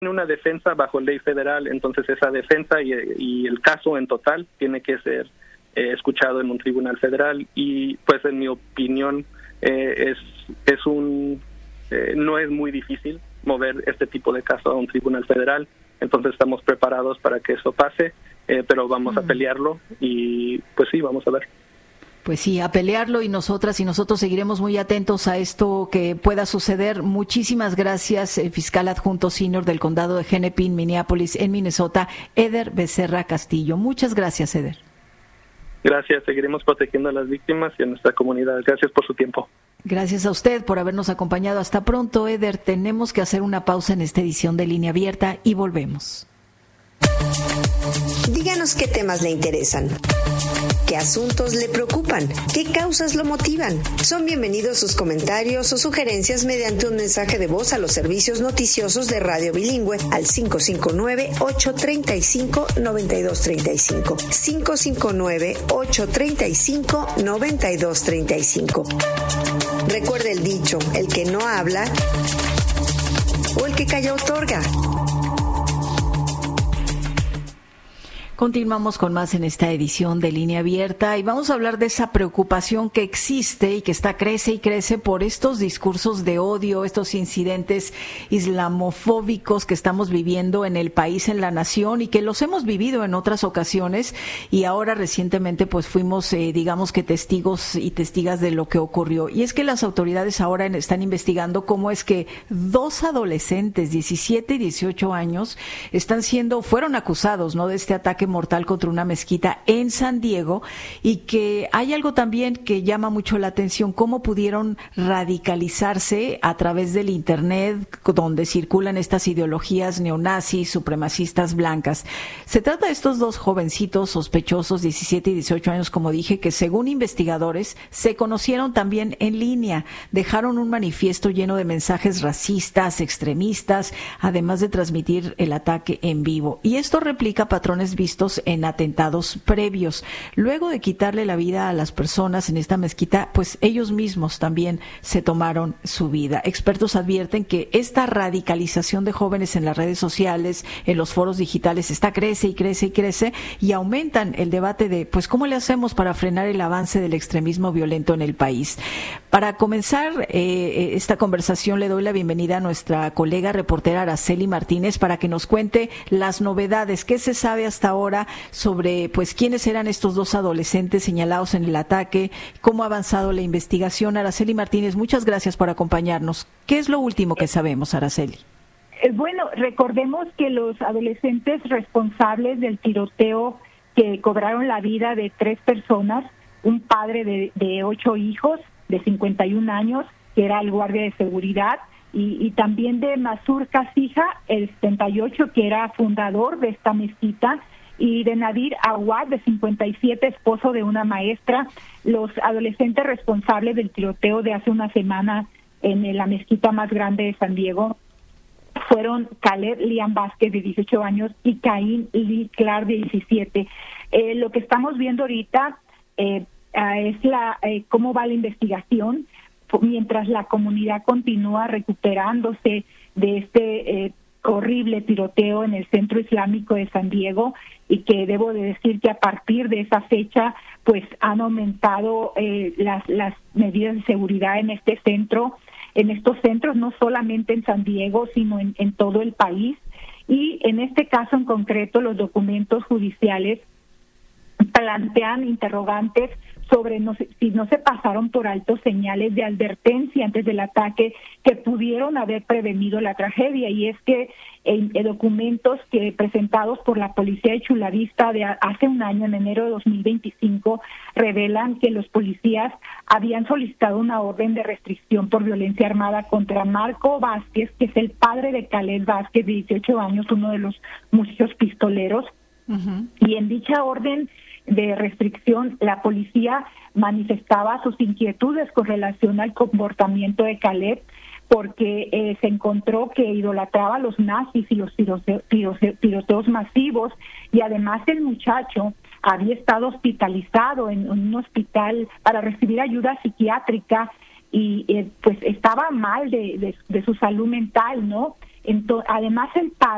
una defensa bajo ley federal, entonces esa defensa y el caso en total tiene que ser escuchado en un tribunal federal, y pues en mi opinión no es muy difícil mover este tipo de caso a un tribunal federal, entonces estamos preparados para que eso pase, pero vamos a pelearlo y pues sí, vamos a ver. Pues sí, a pelearlo, y nosotros seguiremos muy atentos a esto que pueda suceder. Muchísimas gracias, el fiscal adjunto senior del condado de Hennepin, Minneapolis, en Minnesota, Eder Becerra Castillo. Muchas gracias, Eder. Gracias, seguiremos protegiendo a las víctimas y a nuestra comunidad. Gracias por su tiempo. Gracias a usted por habernos acompañado. Hasta pronto, Eder. Tenemos que hacer una pausa en esta edición de Línea Abierta y volvemos. Díganos qué temas le interesan, qué asuntos le preocupan, qué causas lo motivan. Son bienvenidos sus comentarios o sugerencias mediante un mensaje de voz a los servicios noticiosos de Radio Bilingüe al 559-835-9235. 559-835-9235. Recuerde el dicho, el que no habla o el que calla otorga. Continuamos con más en esta edición de Línea Abierta y vamos a hablar de esa preocupación que existe y que crece y crece por estos discursos de odio, estos incidentes islamofóbicos que estamos viviendo en el país, en la nación, y que los hemos vivido en otras ocasiones, y ahora recientemente pues fuimos digamos que testigos y testigas de lo que ocurrió. Y es que las autoridades ahora están investigando cómo es que dos adolescentes, 17 y 18 años, fueron acusados, ¿no?, de este ataque mortal contra una mezquita en San Diego, y que hay algo también que llama mucho la atención: cómo pudieron radicalizarse a través del internet, donde circulan estas ideologías neonazis, supremacistas blancas. Se trata de estos dos jovencitos sospechosos, 17 y 18 años, como dije, que según investigadores se conocieron también en línea, dejaron un manifiesto lleno de mensajes racistas, extremistas, además de transmitir el ataque en vivo. Y esto replica patrones vistos en atentados previos. Luego de quitarle la vida a las personas en esta mezquita, pues ellos mismos también se tomaron su vida. Expertos advierten que esta radicalización de jóvenes en las redes sociales, en los foros digitales, crece y crece y crece, y aumentan el debate de pues cómo le hacemos para frenar el avance del extremismo violento en el país. Para comenzar esta conversación, le doy la bienvenida a nuestra colega reportera Araceli Martínez para que nos cuente las novedades. ¿Qué se sabe hasta ahora sobre pues quiénes eran estos dos adolescentes señalados en el ataque, cómo ha avanzado la investigación? Araceli Martínez, muchas gracias por acompañarnos. ¿Qué es lo último que sabemos, Araceli? Bueno, recordemos que los adolescentes responsables del tiroteo que cobraron la vida de 3 personas, un padre de 8 hijos de 51 años, que era el guardia de seguridad, y también de Masur Kasija, el 78, que era fundador de esta mezquita, y de Nadir Awad, de 57, esposo de una maestra, los adolescentes responsables del tiroteo de hace una semana en la mezquita más grande de San Diego fueron Caleb Liam Vázquez, de 18 años, y Caín Lee Clark, de 17. Lo que estamos viendo ahorita es cómo va la investigación, mientras la comunidad continúa recuperándose de este horrible tiroteo en el Centro Islámico de San Diego, y que debo de decir que a partir de esa fecha pues han aumentado las medidas de seguridad en este centro, en estos centros, no solamente en San Diego, sino en todo el país. Y en este caso en concreto, los documentos judiciales plantean interrogantes sobre si no se pasaron por alto señales de advertencia antes del ataque que pudieron haber prevenido la tragedia. Y es que documentos que presentados por la policía de Chula Vista de hace un año, en enero de 2025, revelan que los policías habían solicitado una orden de restricción por violencia armada contra Marco Vázquez, que es el padre de Caleb Vázquez, de 18 años, uno de los muchos pistoleros. Uh-huh. Y en dicha orden de restricción, la policía manifestaba sus inquietudes con relación al comportamiento de Caleb, porque se encontró que idolatraba a los nazis y los tiroteos masivos, y además el muchacho había estado hospitalizado en un hospital para recibir ayuda psiquiátrica, y pues estaba mal de su salud mental, ¿no? Además el padre